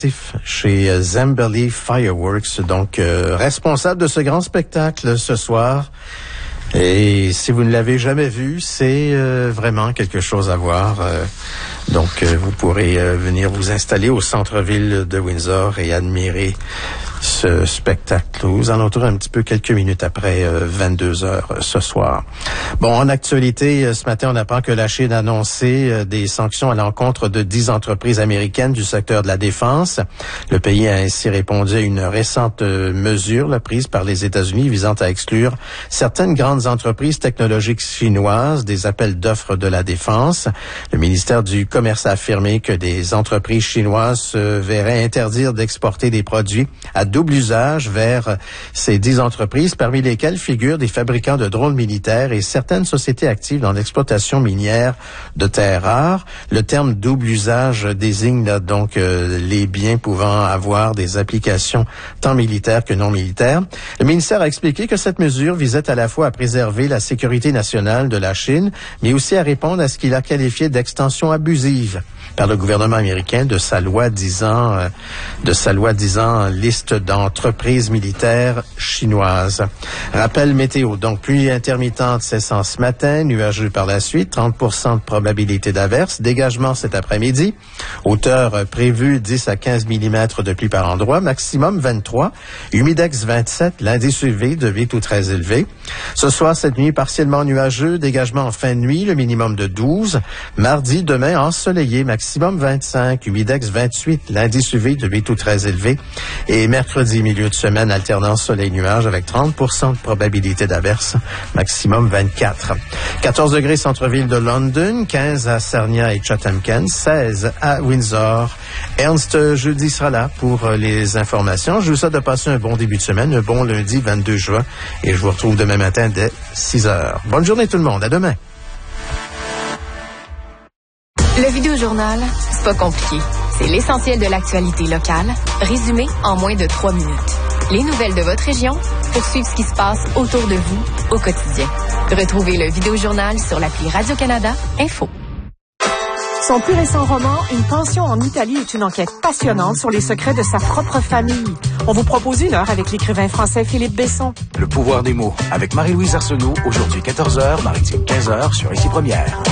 chez Zambelli Fireworks, donc responsable de ce grand spectacle ce soir. Et si vous ne l'avez jamais vu, c'est vraiment quelque chose à voir. Donc vous pourrez venir vous installer au centre-ville de Windsor et admirer ce spectacle aux alentours un petit peu quelques minutes après 22 heures ce soir. Bon, en actualité, ce matin, on apprend que la Chine a annoncé des sanctions à l'encontre de 10 entreprises américaines du secteur de la défense. Le pays a ainsi répondu à une récente mesure prise par les États-Unis visant à exclure certaines grandes entreprises technologiques chinoises des appels d'offres de la défense. Le ministère du Commerce a affirmé que des entreprises chinoises se verraient interdire d'exporter des produits à double usage vers ces 10 entreprises, parmi lesquelles figurent des fabricants de drones militaires et certaines sociétés actives dans l'exploitation minière de terres rares. Le terme double usage désigne là, donc les biens pouvant avoir des applications tant militaires que non militaires. Le ministère a expliqué que cette mesure visait à la fois à préserver la sécurité nationale de la Chine, mais aussi à répondre à ce qu'il a qualifié d'extension abusive par le gouvernement américain de sa loi disant liste d'entreprises militaires chinoises. Rappel météo. Donc, pluie intermittente cessant ce matin, nuageux par la suite, 30% de probabilité d'averse, dégagement cet après-midi, hauteur prévue 10 à 15 mm de pluie par endroit, maximum 23, humidex 27, l'indice UV de 8 ou très élevé. Ce soir, cette nuit, partiellement nuageux, dégagement en fin de nuit, le minimum de 12. Mardi, demain, ensoleillé, maximum 25, humidex 28, l'indice UV de 8 ou très élevé. Et mercredi, milieu de semaine, alternance soleil-nuage avec 30% de probabilité d'averse, maximum 24. 14 degrés centre-ville de London, 15 à Sarnia et Chatham-Kent, 16 à Windsor. Ernst jeudi sera là pour les informations. Je vous souhaite de passer un bon début de semaine, un bon lundi 22 juin et je vous retrouve demain matin dès 6 heures. Bonne journée tout le monde, à demain. Le Vidéojournal, c'est pas compliqué. C'est l'essentiel de l'actualité locale, résumé en moins de 3 minutes. Les nouvelles de votre région pour suivre ce qui se passe autour de vous au quotidien. Retrouvez le Vidéojournal sur l'appli Radio-Canada Info. Son plus récent roman, Une pension en Italie, est une enquête passionnante sur les secrets de sa propre famille. On vous propose 1 heure avec l'écrivain français Philippe Besson. Le pouvoir des mots avec Marie-Louise Arsenault, aujourd'hui 14h, mardi 15h sur Ici Première.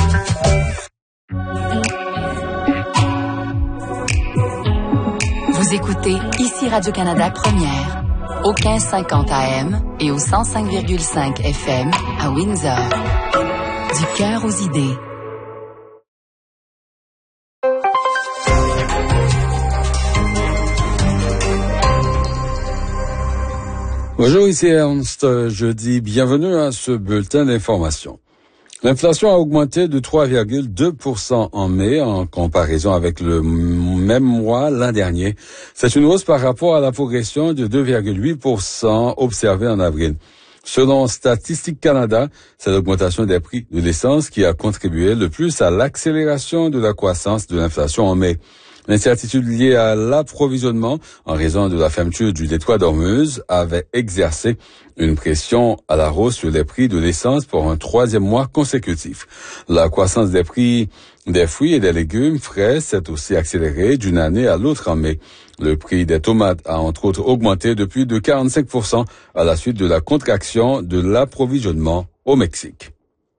Vous écoutez Ici Radio-Canada Première, au 1550 AM et au 105,5 FM à Windsor. Du cœur aux idées. Bonjour, ici Ernst. Je dis bienvenue à ce bulletin d'information. L'inflation a augmenté de 3,2% en mai en comparaison avec le même mois l'an dernier. C'est une hausse par rapport à la progression de 2,8% observée en avril. Selon Statistique Canada, c'est l'augmentation des prix de l'essence qui a contribué le plus à l'accélération de la croissance de l'inflation en mai. L'incertitude liée à l'approvisionnement en raison de la fermeture du détroit d'Ormuz avait exercé une pression à la hausse sur les prix de l'essence pour un 3e mois consécutif. La croissance des prix des fruits et des légumes frais s'est aussi accélérée d'une année à l'autre en mai. Le prix des tomates a entre autres augmenté de plus de 45% à la suite de la contraction de l'approvisionnement au Mexique.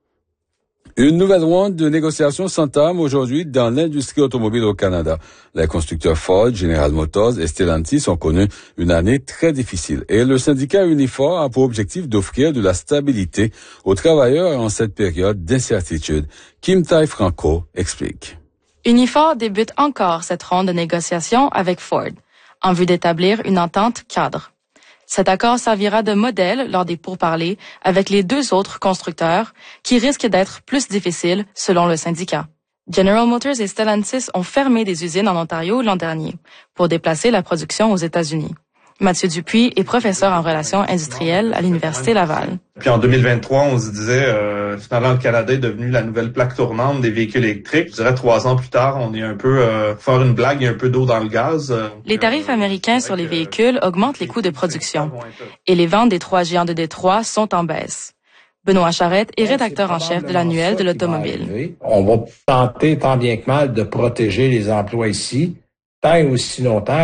Une nouvelle ronde de négociations s'entame aujourd'hui dans l'industrie automobile au Canada. Les constructeurs Ford, General Motors et Stellantis ont connu une année très difficile et le syndicat Unifor a pour objectif d'offrir de la stabilité aux travailleurs en cette période d'incertitude. Kim Tai-Franco explique. Unifor débute encore cette ronde de négociations avec Ford, en vue d'établir une entente cadre. Cet accord servira de modèle lors des pourparlers avec les 2 autres constructeurs qui risquent d'être plus difficiles selon le syndicat. General Motors et Stellantis ont fermé des usines en Ontario l'an dernier pour déplacer la production aux États-Unis. Mathieu Dupuis est professeur en relations industrielles à l'Université Laval. Puis en 2023, on se disait, finalement, le Canada est devenu la nouvelle plaque tournante des véhicules électriques. Je dirais 3 ans plus tard, on est un peu, faire une blague, il y a un peu d'eau dans le gaz. Les tarifs américains sur les véhicules augmentent les coûts de production et les ventes des 3 géants de Détroit sont en baisse. Benoît Charette est rédacteur en chef de l'annuel de l'automobile. On va tenter tant bien que mal de protéger les emplois ici, tant et aussi longtemps